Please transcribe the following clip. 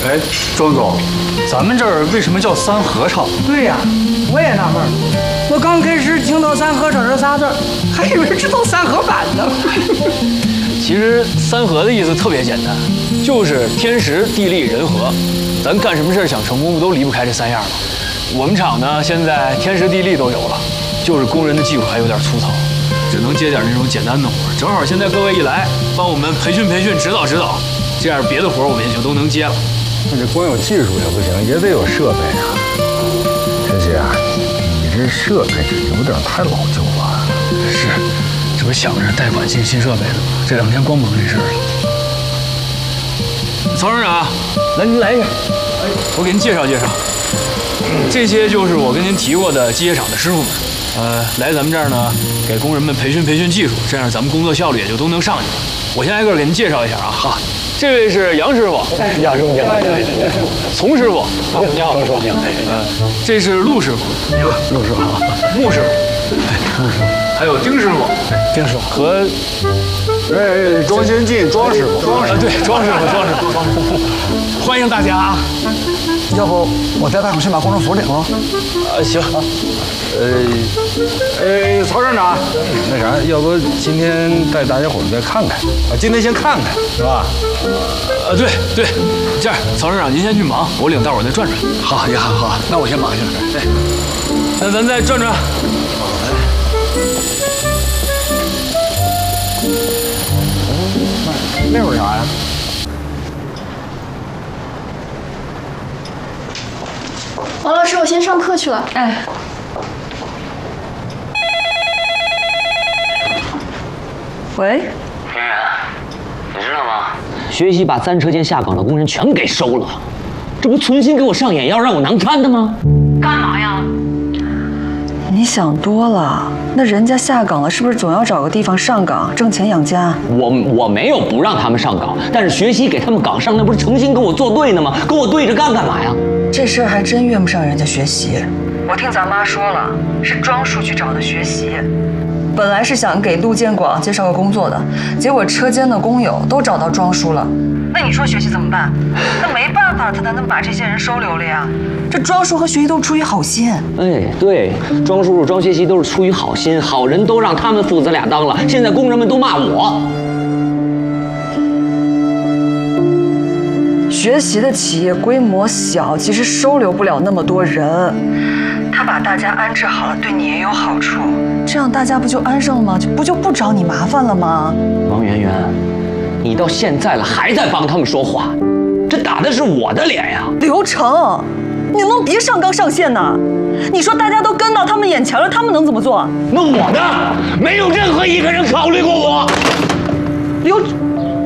哎，庄总，咱们这儿为什么叫三合唱？ 对呀，我也纳闷儿。我刚开始听到三合唱这仨字儿，还以为知道三合板呢。 其实三合的意思特别简单，就是天时地利人和。咱干什么事儿想成功，不都离不开这三样吗？我们厂呢，现在天时地利都有了，就是工人的技术还有点粗糙，只能接点那种简单的活。正好现在各位一来，帮我们培训培训、指导指导，这样别的活我们也就都能接了。 那这光有技术也不行，也得有设备啊。学习啊，你这设备这有点太老旧了。 是，这不想着贷款进新设备呢吗？这2天光忙这事儿了。曹省长，来您来一下，我给您介绍介绍。这些就是我跟您提过的机械厂的师傅们，来咱们这儿呢，给工人们培训培训技术，这样咱们工作效率也就都能上去了。我先挨个给您介绍一下啊。好，这位是杨师傅， 杨师傅你好， 丛师傅， 你好，你好， 这是陆师傅， 陆师傅好， 穆师傅，穆师傅，还有丁师傅， 丁师傅和庄先进，庄师傅， 对，庄师傅，欢迎大家啊！ 要不我带大伙去把工作服领了？ 行， 曹站长，那啥，要不今天带大家伙再看看啊？今天先看看，是吧？ 对，这样，曹省长您先去忙，我领大伙再转转。 好，也好，那我先忙去了。 对，那咱再转转。 那会儿啥呀？ 王老师，我先上课去了。 哎，喂， 圆圆，你知道吗？学习把3车间下岗的工人全给收了，这不存心给我上眼药，让我难堪的吗？干嘛呀？ 你想多了。那人家下岗了，是不是总要找个地方上岗，挣钱养家？ 我没有不让他们上岗，但是学习给他们岗上，那不是诚心跟我作对呢吗？跟我对着干嘛呀？ 这事儿还真怨不上人家学习。我听咱妈说了，是庄叔去找的学习。本来是想给陆建广介绍个工作的，结果车间的工友都找到庄叔了。那你说学习怎么办？那没办法，他才能把这些人收留了呀。这庄叔和学习都出于好心。 哎，对，庄叔叔、庄学习都是出于好心，好人都让他们父子俩当了，现在工人们都骂我。 学习的企业规模小，其实收留不了那么多人。他把大家安置好了，对你也有好处。这样大家不就安生了吗？就不找你麻烦了吗？ 王媛媛，你到现在了还在帮他们说话，这打的是我的脸呀！ 刘成，你能别上纲上线呢？你说大家都跟到他们眼前了，他们能怎么做？ 那我呢？没有任何一个人考虑过我。 刘。